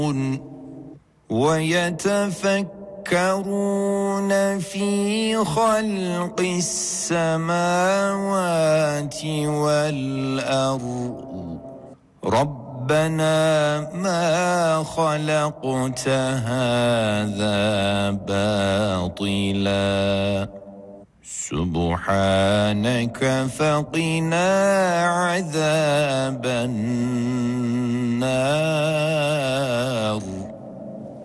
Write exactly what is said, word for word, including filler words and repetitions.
ويتفكرون في خلق السماوات والأرض ربنا ما خلقت هذا باطلا سبحانك فقنا عذاب النار.